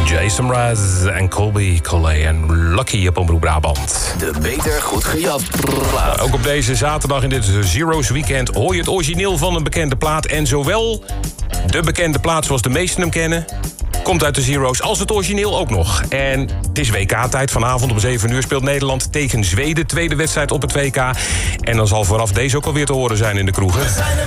Jason Mraz en Colby Collet en Lucky op Omroep Brabant. De Beter Goed Gejat plaat. Ook op deze zaterdag in dit Zero's Weekend hoor je het origineel van een bekende plaat. En zowel de bekende plaat zoals de meesten hem kennen komt uit de Zero's, als het origineel ook nog. En het is WK-tijd. Vanavond om 7 uur speelt Nederland tegen Zweden. Tweede wedstrijd op het WK. En dan zal vooraf deze ook alweer te horen zijn in de kroegen.